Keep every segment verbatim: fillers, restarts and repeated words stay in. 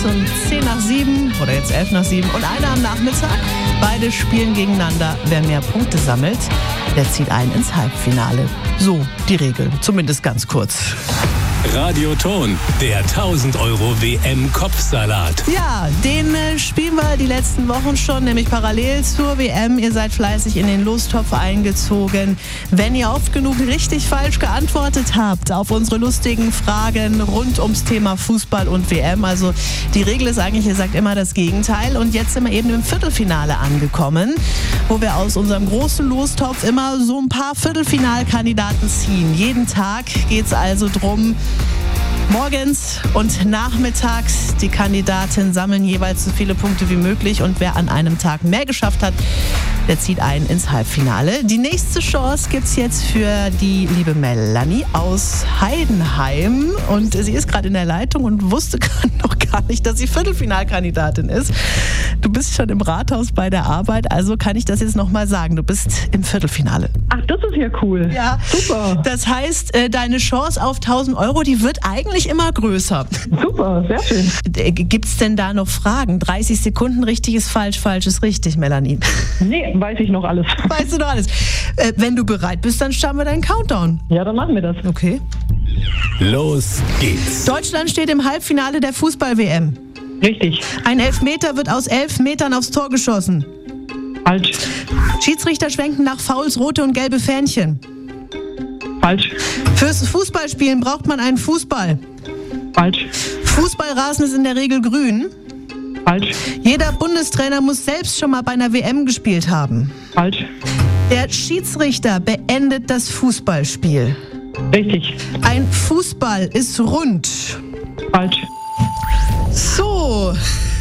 um zehn nach sieben oder jetzt elf nach sieben und einer am Nachmittag. Beide spielen gegeneinander. Wer mehr Punkte sammelt, der zieht ein ins Halbfinale. So die Regel, zumindest ganz kurz. Radioton, der tausend Euro W M-Kopfsalat. Ja, den äh, spielen wir die letzten Wochen schon, nämlich parallel zur W M. Ihr seid fleißig in den Lostopf eingezogen. Wenn ihr oft genug richtig falsch geantwortet habt auf unsere lustigen Fragen rund ums Thema Fußball und W M, also die Regel ist eigentlich, ihr sagt immer das Gegenteil. Und jetzt sind wir eben im Viertelfinale angekommen, wo wir aus unserem großen Lostopf immer so ein paar Viertelfinalkandidaten ziehen. Jeden Tag geht es also drum, morgens und nachmittags. Die Kandidaten sammeln jeweils so viele Punkte wie möglich und wer an einem Tag mehr geschafft hat, der zieht ein ins Halbfinale. Die nächste Chance gibt's jetzt für die liebe Melanie aus Heidenheim und sie ist gerade in der Leitung und wusste noch gar nicht, dass sie Viertelfinalkandidatin ist. Du bist schon im Rathaus bei der Arbeit, also kann ich das jetzt nochmal sagen. Du bist im Viertelfinale. Ach, das ist ja cool. Ja, super. Das heißt, deine Chance auf tausend Euro, die wird eigentlich immer größer. Super, sehr schön. Gibt es denn da noch Fragen? dreißig Sekunden, richtig ist falsch, falsch ist richtig, Melanie. Nee, weiß ich noch alles. Weißt du noch alles? Äh, wenn du bereit bist, dann starten wir deinen Countdown. Ja, dann machen wir das. Okay. Los geht's. Deutschland steht im Halbfinale der Fußball-W M. Richtig. Ein Elfmeter wird aus elf Metern aufs Tor geschossen. Falsch. Schiedsrichter schwenken nach Fouls rote und gelbe Fähnchen. Falsch. Fürs Fußballspielen braucht man einen Fußball. Falsch. Fußballrasen ist in der Regel grün. Falsch. Jeder Bundestrainer muss selbst schon mal bei einer W M gespielt haben. Falsch. Der Schiedsrichter beendet das Fußballspiel. Richtig. Ein Fußball ist rund. Falsch. So,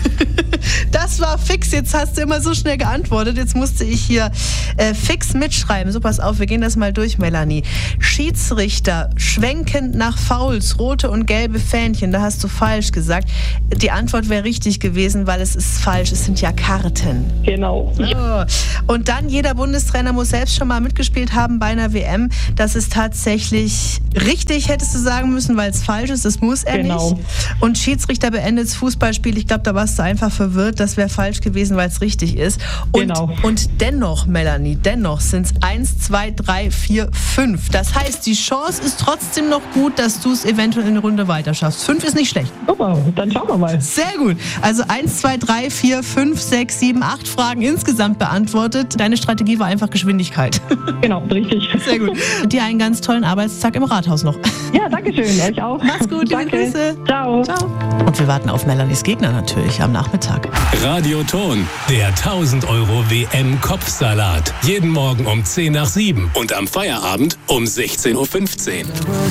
das war fix. Jetzt hast du immer so schnell geantwortet. Jetzt musste ich hier äh, fix mitschreiben. So, pass auf, wir gehen das mal durch, Melanie. Schiedsrichter schwenkend nach Fouls, rote und gelbe Fähnchen. Da hast du falsch gesagt. Die Antwort wäre richtig gewesen, weil es ist falsch. Es sind ja Karten. Genau. Oh. Und dann, jeder Bundestrainer muss selbst schon mal mitgespielt haben bei einer W M. Das ist tatsächlich richtig, hättest du sagen müssen, weil es falsch ist. Das muss er Genau. nicht. Und Schiedsrichter beendet das Fußballspiel. Ich glaube, da warst du einfach verwirrt. Das wäre falsch gewesen, weil es richtig ist. Und, Genau. und dennoch, Melanie, dennoch sind es eins, zwei, drei, vier, fünf. Das heißt, die Chance ist trotzdem noch gut, dass du es eventuell in eine Runde weiter schaffst. Fünf ist nicht schlecht. Super, dann schauen wir mal. Sehr gut. Also eins, zwei, drei, vier, fünf, sechs, sieben, acht Fragen insgesamt beantwortet. Deine Strategie war einfach Geschwindigkeit. Genau, richtig. Sehr gut. Dir einen ganz tollen Arbeitstag im Rathaus noch. Ja, danke schön. Euch auch. Mach's gut, liebe Danke. Grüße. Ciao. Ciao. Und wir warten auf Melanies Gegner natürlich am Nachmittag. Radioton, der tausend Euro W M-Kopfsalat. Jeden Morgen um zehn nach sieben und am Feierabend um sechzehn Uhr fünfzehn.